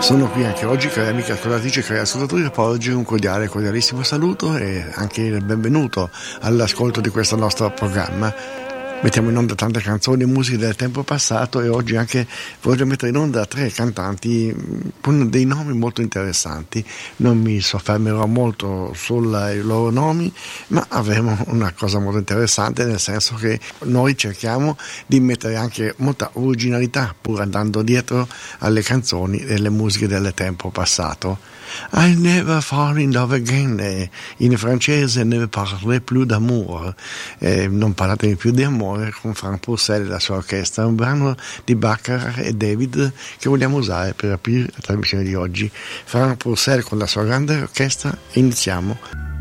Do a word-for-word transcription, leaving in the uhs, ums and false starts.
Sono qui anche oggi, cari amiche ascoltatrici e cari ascoltatori, per oggi un cordiale, cordialissimo saluto e anche il benvenuto all'ascolto di questo nostro programma. Mettiamo in onda tante canzoni e musiche del tempo passato e oggi anche voglio mettere in onda tre cantanti con dei nomi molto interessanti. Non mi soffermerò molto sui loro nomi, ma avremo una cosa molto interessante, nel senso che noi cerchiamo di mettere anche molta originalità pur andando dietro alle canzoni e alle musiche del tempo passato. I'll never fall in love again, eh, in francese ne parle plus d'amour, eh, non parlatemi più di amore, con Frank Purcell e la sua orchestra, un brano di Baccarat e David che vogliamo usare per aprire la trasmissione di oggi. Frank Purcell con la sua grande orchestra, iniziamo.